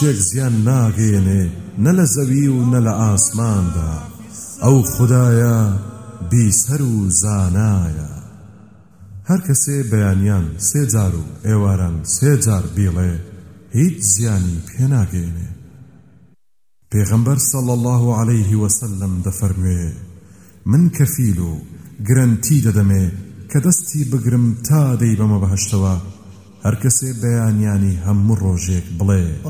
شێک زیان ناگەێنێ نە لە زەوی و نە لە ئاسماندا ئەو خودایە بیسەر و زانایە. هەر کەسێ بەیانیان سێ جار و ئێواران سێ جار بیڵێ هیچ زیانی پێ ناگەێنێ. پێغەمبەر صلی الله عليه وسلم دەفەرموێ من کەفیل و گرنتی دەدەمێ کە دەستی بگرم تا دەی بەمە بەهەشتەوە هەر کەسێ بەیانیانی هەموو ڕۆژێک بڵێ